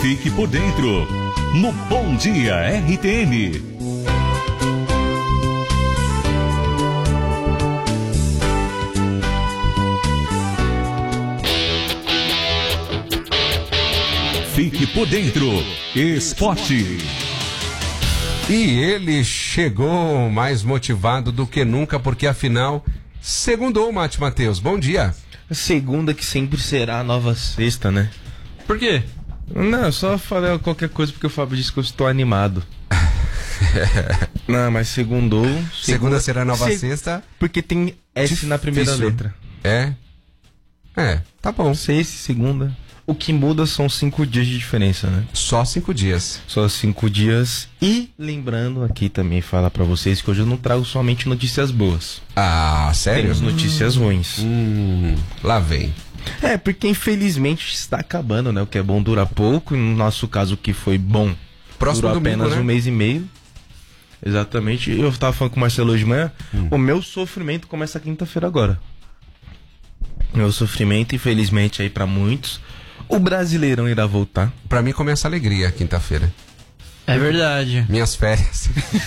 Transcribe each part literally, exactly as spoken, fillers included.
Fique por dentro, no Bom Dia R T N. Fique por dentro, esporte. E ele chegou mais motivado do que nunca, porque afinal, segundou, Mate Matheus. Bom dia. Segunda que sempre será a nova sexta, né? Por quê? Não, eu só falei qualquer coisa porque o Fábio disse que eu estou animado. Não, mas segundou. Segunda, segunda será a nova se... sexta. Porque tem S Difícil. Na primeira letra. É? É, tá bom. Sexta e segunda. O que muda são cinco dias de diferença, né? Só cinco dias. Só cinco dias. E lembrando aqui também falar pra vocês que hoje eu não trago somente notícias boas. Ah, sério? Temos notícias hum. ruins. Hum, lá vem. É, porque infelizmente está acabando, né? O que é bom dura pouco. E no nosso caso, o que foi bom Próximo durou domingo, apenas né? um mês e meio. Exatamente. Eu tava falando com o Marcelo hoje de manhã. Hum. O meu sofrimento começa quinta-feira agora. Meu sofrimento, infelizmente, aí pra muitos. O Brasileirão irá voltar. Pra mim começa a alegria quinta-feira. É verdade. Minhas férias.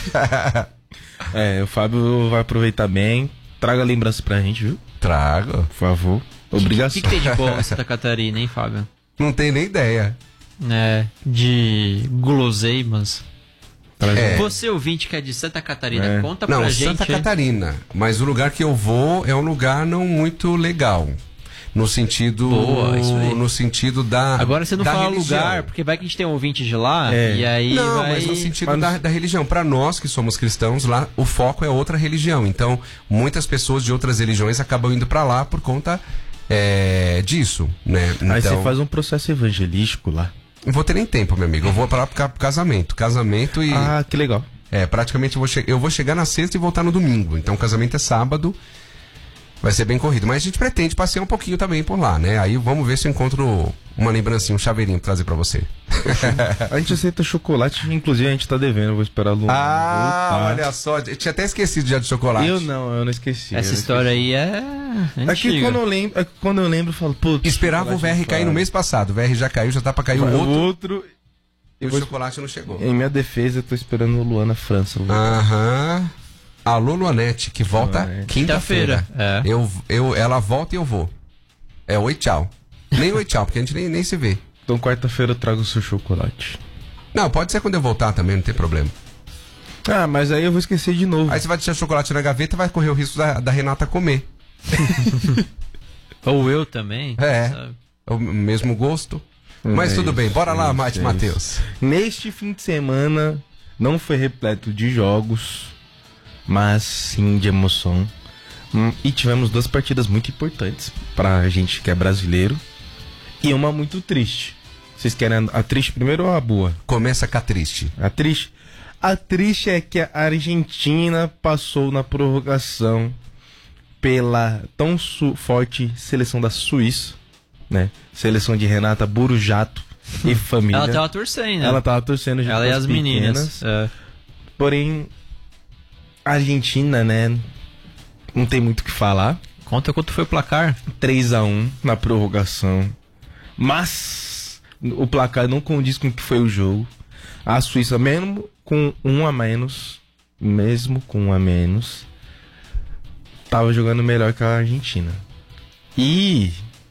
É, o Fábio vai aproveitar bem. Traga lembrança pra gente, viu? Trago. Por favor. Obrigação. O que, que tem de bom em Santa Catarina, hein, Fábio? Não tenho nem ideia. É, de guloseimas. É. Você, ouvinte, que é de Santa Catarina, É. conta pra não, gente. Santa Catarina. Mas o lugar que eu vou é um lugar não muito legal. No sentido. Boa, isso aí. No sentido da. Agora você não da fala religião. lugar, porque vai que a gente tem um ouvinte de lá, É. e aí. Não, vai... mas no sentido Mas... Da, da religião. Para nós que somos cristãos, lá o foco é outra religião. Então, muitas pessoas de outras religiões acabam indo para lá por conta é, disso, né? Então, aí você faz um processo evangelístico lá. Não vou ter nem tempo, meu amigo. Eu vou para lá pro casamento. Casamento e. Ah, que legal. É, praticamente eu vou, che... eu vou chegar na sexta e voltar no domingo. Então, o casamento é sábado. Vai ser bem corrido. Mas a gente pretende passear um pouquinho também por lá, né? Aí vamos ver se eu encontro uma lembrancinha, um chaveirinho pra trazer pra você. A gente aceita chocolate, inclusive a gente tá devendo. Eu vou esperar a Lu. Ah, voltar. olha só. Eu tinha até esquecido já de chocolate. Eu não, eu não esqueci. Essa não história esqueci. aí é. É que quando eu lembro, é que quando eu lembro, eu falo, putz. Esperava o V R cair no mês passado. O V R já caiu, já tá pra cair o O outro. outro. E o vou... chocolate não chegou. Em minha defesa, eu tô esperando o Luana França. Aham. Alô, Luanete, que volta Luanete. quinta-feira. É. Eu, eu, ela volta e eu vou. É oi, tchau. Nem oi, tchau, porque a gente nem, nem se vê. Então quarta-feira eu trago o seu chocolate. Não, pode ser quando eu voltar também, não tem problema. Ah, mas aí eu vou esquecer de novo. Aí você vai deixar chocolate na gaveta e vai correr o risco da, da Renata comer. Ou eu também. É. Sabe? O mesmo gosto. Mas É tudo isso, bem, bora é lá, isso, Mate é Matheus. Neste fim de semana não foi repleto de jogos, mas sim de emoção. Hum, e tivemos duas partidas muito importantes pra gente que é brasileiro. E uma muito triste. Vocês querem a triste primeiro ou a boa? Começa com a triste. A triste? A triste é que a Argentina passou na prorrogação pela tão su- forte seleção da Suíça, né? Seleção de Renata Burujato e família. Ela tava torcendo, né? Ela tava torcendo junto Ela com e as meninas. É. Porém, a Argentina, né? Não tem muito o que falar. Conta quanto foi o placar. três a um na prorrogação. Mas o placar não condiz com o que foi o jogo. A Suíça, mesmo com um a menos, mesmo com um a menos, tava jogando melhor que a Argentina. E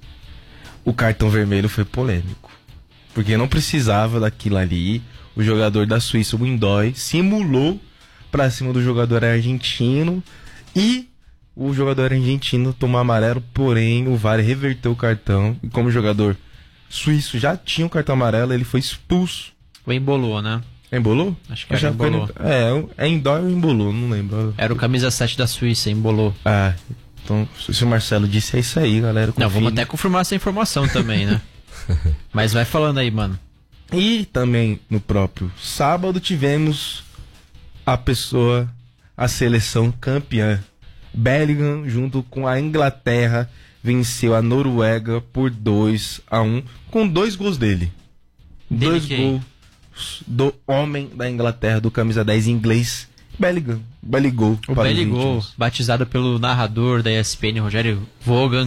o cartão vermelho foi polêmico. Porque não precisava daquilo ali. O jogador da Suíça, o Windói, simulou pra cima do jogador argentino. E o jogador argentino tomou amarelo, porém o V A R reverteu o cartão. E como o jogador suíço já tinha o cartão amarelo, ele foi expulso. O embolou, né? Embolou? Acho que era embolou. É, é Indói ou embolou, não lembro. Era o camisa sete da Suíça, embolou. Ah, então se o Marcelo disse é isso aí, galera. Não, confia. vamos até confirmar essa informação também, né? Mas vai falando aí, mano. E também no próprio sábado tivemos a pessoa, a seleção campeã. Bellingham, junto com a Inglaterra, venceu a Noruega por dois a um, com dois gols dele. Dele dois quem? gols do homem da Inglaterra, do camisa dez inglês, Bellingham. Belligol. O Belligol, batizado pelo narrador da E S P N, Rogério Vaughan,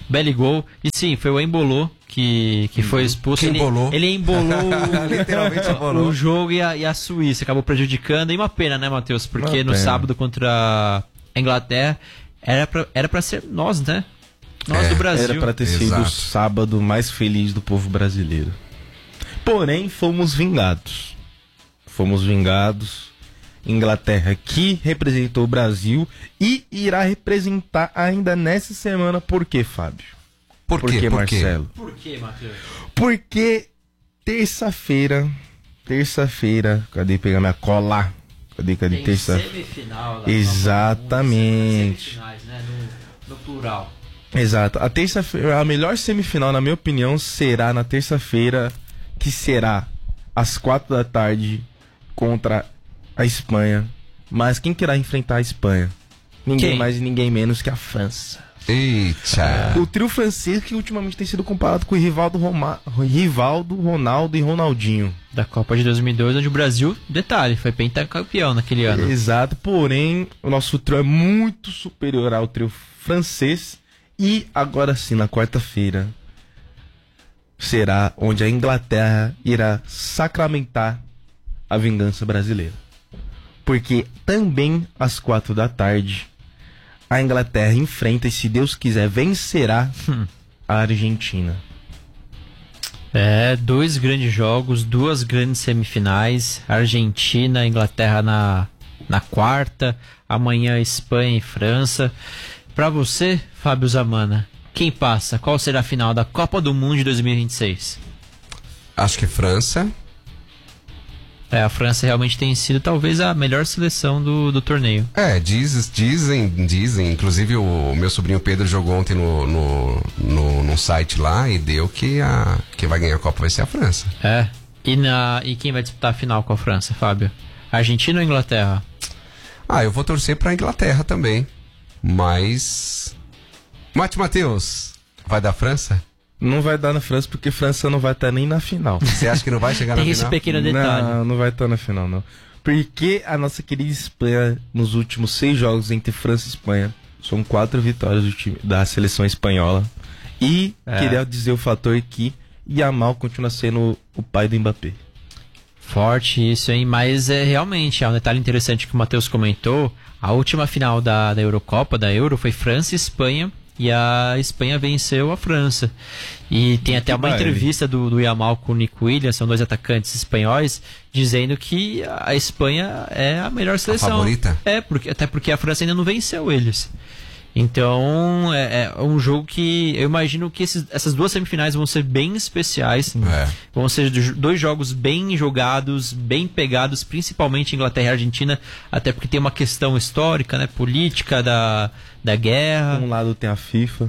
belo gol. E sim, foi o Embolo que, que foi expulso. Que ele embolou. ele embolou o- Literalmente embolou. o jogo e a, e a Suíça. Acabou prejudicando. E uma pena, né, Matheus? Porque Uma no pena. sábado contra a Inglaterra era pra, era pra ser nós, né? Nós É, do Brasil. Era pra ter sido Exato. o sábado mais feliz do povo brasileiro. Porém, fomos vingados. Fomos vingados. Inglaterra, que representou o Brasil e irá representar ainda nessa semana. Por quê, Fábio? Por Por quê? que, Por quê? Marcelo? Por quê, Matheus? Porque terça-feira, terça-feira, cadê pegar minha cola? Cadê, cadê Tem terça? semifinal. da Exatamente. Copa do Mundo, semifinais, né? No, no plural. Exato. A terça-feira, a melhor semifinal, na minha opinião, será na terça-feira, que será às quatro da tarde contra a Espanha. Mas quem querá enfrentar a Espanha? Ninguém Quem? mais e ninguém menos que a França. Eita. O trio francês que ultimamente tem sido comparado com o Rivaldo, Roma... Rivaldo, Ronaldo e Ronaldinho. Da Copa de dois mil e dois, onde o Brasil, detalhe, foi pentacampeão naquele ano. Exato, porém, o nosso trio é muito superior ao trio francês. E agora sim, na quarta-feira, será onde a Inglaterra irá sacramentar a vingança brasileira. Porque também às quatro da tarde, a Inglaterra enfrenta e, se Deus quiser, vencerá a Argentina. É, dois grandes jogos, duas grandes semifinais. Argentina, Inglaterra na, na quarta. Amanhã Espanha e França. Pra você, Fábio Zamana, quem passa? Qual será a final da Copa do Mundo de dois mil e vinte e seis? Acho que França. É, a França realmente tem sido talvez a melhor seleção do, do torneio. É, diz, dizem, dizem. Inclusive o meu sobrinho Pedro jogou ontem no, no, no, no site lá e deu que a quem vai ganhar a Copa vai ser a França. É. E, na, e quem vai disputar a final com a França, Fábio? Argentina ou Inglaterra? Ah, eu vou torcer pra Inglaterra também. Mas. Mate Matheus, vai dar França? Não vai dar na França, porque França não vai estar nem na final. Você acha que não vai chegar na Tem esse final? pequeno detalhe. Não, não vai estar na final, não. Porque a nossa querida Espanha, nos últimos seis jogos entre França e Espanha, são quatro vitórias do time, da seleção espanhola. E É. queria dizer o fator que Yamal continua sendo o pai do Mbappé. Forte isso, hein? Mas é realmente, é um detalhe interessante que o Matheus comentou. A última final da, da Eurocopa, da Euro, foi França e Espanha. E a Espanha venceu a França. E tem até uma baile. entrevista do, do Yamal com o Nico Williams, são dois atacantes espanhóis, dizendo que a Espanha é a melhor seleção. favorita? É, porque, até porque a França ainda não venceu eles. Então, é, é um jogo que eu imagino que esses- essas duas semifinais vão ser bem especiais. É. Vão ser do- dois jogos bem jogados, bem pegados, principalmente Inglaterra e Argentina, até porque tem uma questão histórica, né, política da, da guerra. Um lado tem a FIFA.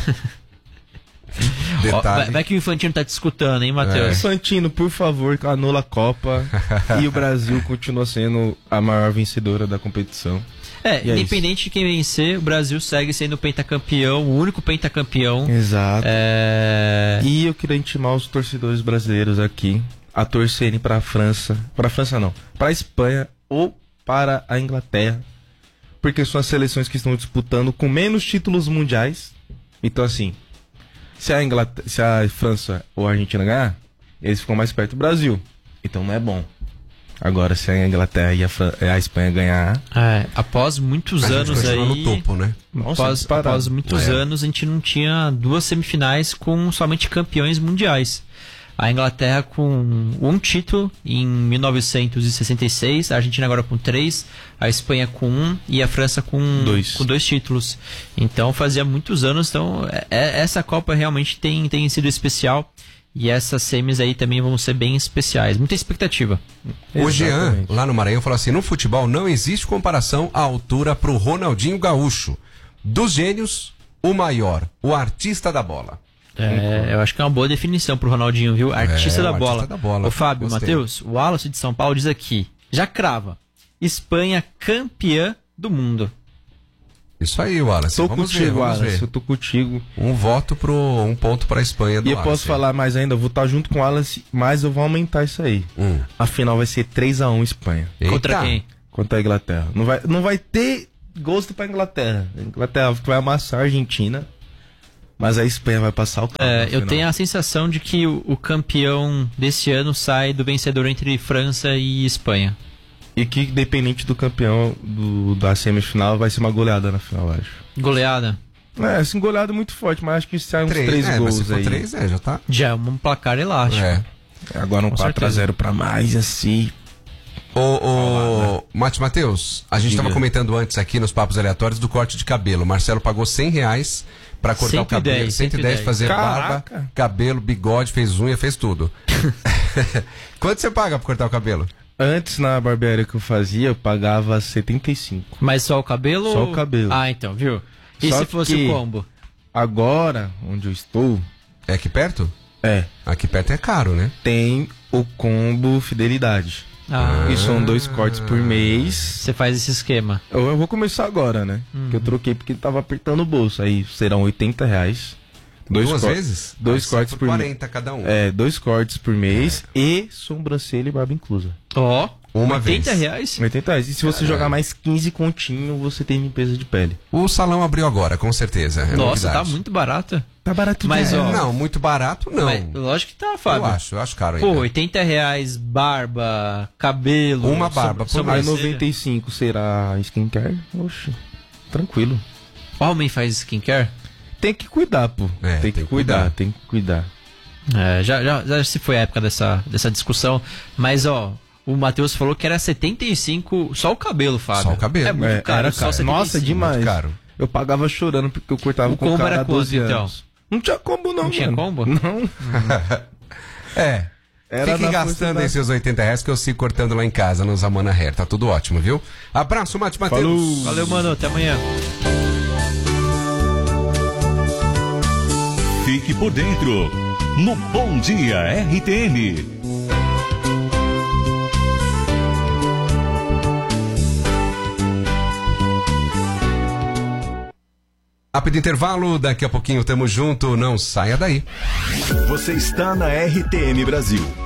Ó, Detalhe. vai, vai que o Infantino tá te escutando, hein, Matheus? Santino, por favor, anula a Copa. E o Brasil continua sendo a maior vencedora da competição. É, E é independente de quem vencer, o Brasil segue sendo o pentacampeão, o único pentacampeão. Exato. É... E eu queria intimar os torcedores brasileiros aqui a torcerem para a França, para a França não, para a Espanha ou para a Inglaterra, porque são as seleções que estão disputando com menos títulos mundiais. Então assim, se a Inglaterra, se a França ou a Argentina ganhar, eles ficam mais perto do Brasil. Então não é bom. Agora se a Inglaterra e a, Fran- a Espanha ganhar, é, após muitos A gente anos continua aí... no topo, né? nossa, Após, disparado. após muitos É. anos, a gente não tinha duas semifinais com somente campeões mundiais. A Inglaterra com um título em mil novecentos e sessenta e seis, a Argentina agora com três, a Espanha com um e a França com Dois. com dois títulos. Então fazia muitos anos, então é- é- essa Copa realmente tem, tem sido especial. E essas semis aí também vão ser bem especiais. Muita expectativa. O Jean, Exatamente. lá no Maranhão, falou assim: no futebol não existe comparação à altura pro Ronaldinho Gaúcho. Dos gênios, o maior, o artista da bola. É, eu acho que é uma boa definição pro Ronaldinho, viu? Artista, É, da, o bola. artista da bola. Ô Fábio, Gostei. Matheus, o Wallace de São Paulo diz aqui, já crava, Espanha campeã do mundo. Isso aí, Wallace. Tô vamos contigo, ver, vamos Wallace, ver. eu tô contigo. Um voto pro um ponto pra Espanha do E eu Wallace. posso falar mais ainda, eu vou estar junto com o Wallace, mas eu vou aumentar isso aí. Hum. A final vai ser três a um Espanha Contra Eita. quem? contra a Inglaterra. Não vai, não vai ter gosto pra Inglaterra. A Inglaterra vai amassar a Argentina, Mas a Espanha vai passar o carro. É, no eu final. tenho a sensação de que o, o campeão desse ano sai do vencedor entre França e Espanha. E que, independente do campeão do, da semifinal, vai ser uma goleada na final, eu acho. Goleada. É, assim, goleada muito forte, mas acho que sai uns Três, três é, mas gols se for aí. três, é, já tá. Já é um placar elástico. É. Agora um Com quatro a zero pra mais, assim. Ô, ô, Mate Matheus, a gente Diga. estava comentando antes aqui nos papos aleatórios do corte de cabelo. O Marcelo pagou cem reais pra cortar o cento e dez, cabelo. cento e dez, fazer Caraca. barba, cabelo, bigode, fez unha, fez tudo. Quanto você paga pra cortar o cabelo? Antes, na barbearia que eu fazia, eu pagava setenta e cinco. Mas só o cabelo? Só ou- o cabelo. Ah, então, viu? E Só se fosse que- o combo? Agora, onde eu estou, É aqui perto? é, Aqui perto é caro, né? tem o combo Fidelidade. Ah, E são dois cortes por mês. você faz esse esquema. Eu, eu vou começar agora, né? Que eu troquei porque tava apertando o bolso. Aí serão oitenta reais. Dois Duas cor- vezes? Dois Ah, sai cortes por mês. quarenta cada um. É, dois cortes por mês e sobrancelha e barba inclusa. Ó, Uma oitenta vez. reais? oitenta reais. E se você jogar mais quinze continho, você tem limpeza de pele. O salão abriu agora, com certeza. É Nossa, novidade. tá muito barato. Tá barato Mas, demais. ó, Não, muito barato não. Mas, lógico que tá, Eu Fábio. acho, eu acho caro ainda. Pô, oitenta reais, barba, cabelo. Uma barba por Aí mês. noventa e cinco será skincare? Oxe, tranquilo. Homem faz skincare? Tem que cuidar, pô. É, tem, que cuidar, tem que cuidar. É, já, já, já se foi a época dessa, dessa discussão. Mas, ó, o Matheus falou que era setenta e cinco só o cabelo, Fábio. Só o cabelo. É muito É, caro, era só caro. setenta e cinco. Nossa, demais. Muito caro. Eu pagava chorando porque eu cortava O com o combo cara era há doze quanto, então? anos. Não tinha combo não, Não tinha mano. combo? Não. É. Era Fiquem na gastando força da- aí seus oitenta reais que eu sigo cortando lá em casa, no Zamana Hair. Tá tudo ótimo, viu? Abraço, Mate Matheus. Falou. Valeu, mano. Até amanhã. Fique por dentro no Bom Dia R T N. Rápido intervalo, daqui a pouquinho tamo junto, não saia daí. Você está na R T N Brasil.